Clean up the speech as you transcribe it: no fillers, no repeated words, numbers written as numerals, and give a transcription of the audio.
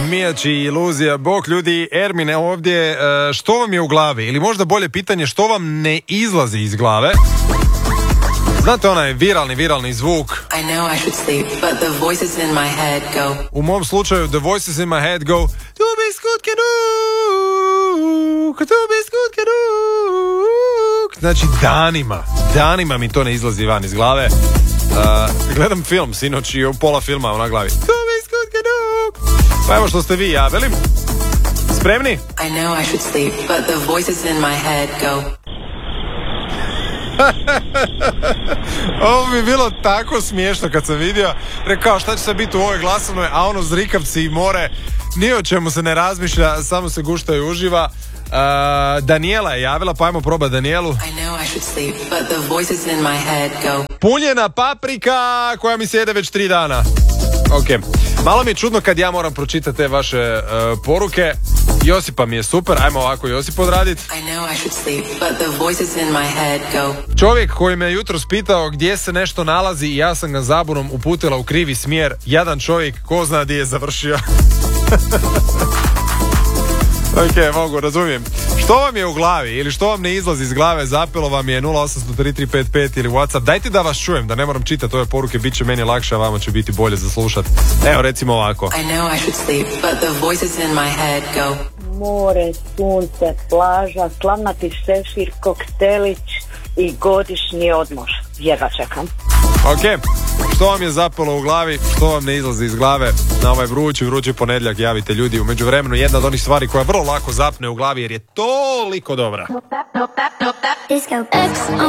Mijači i iluzija. Bog ljudi, Ermine ovdje, što vam je u glavi? Ili možda bolje pitanje, što vam ne izlazi iz glave? Znate onaj viralni zvuk. I know I should sleep, but the voices in my head go. U mom slučaju, the voices in my head go, tu biskut keduk, tu biskut keduk. Znači danima mi to ne izlazi van iz glave. Gledam film sinoć i pola filma na glavi. Tu biskut keduk. Pa evo što ste vi javili. Spremni? I know I should sleep, but the voices in my head go. Ovo mi je bilo tako smiješno kad sam vidio. Rekao šta će se biti u ovoj glasovnoj, a ono zrikavci i more, ni o čemu se ne razmišlja, samo se gušta i uživa. Daniela je javila, pa ajmo probati Danielu. I know I should sleep, but the voices in my head go. Punjena paprika koja mi sjede već 3 dana. Ok, malo mi je čudno kad ja moram pročitati te vaše poruke. Josipa mi je super, ajmo ovako Josip odraditi. I know I should sleep, but the voices in my head go. Čovjek koji me jutros pitao gdje se nešto nalazi i ja sam ga zabunom uputila u krivi smjer. Jadan čovjek, ko zna gdje je završio. Ok, mogu, razumijem. Što vam je u glavi ili što vam ne izlazi iz glave, zapelo vam je 0800-3355 ili WhatsApp. Dajte da vas čujem, da ne moram čitati ove poruke, bit će meni lakše, a vama će biti bolje za slušat. Evo recimo ovako. I know I should sleep, but the voices in my head go. More, sunce, plaža, slavnati šešir, koktelić i godišnji odmor. Jedva čekam. Ok, što vam je zapelo u glavi, što vam ne izlazi iz glave na ovaj vrući ponedjeljak, javite ljudi. U međuvremenu jedna od onih stvari koja vrlo lako zapne u glavi jer je toliko dobra.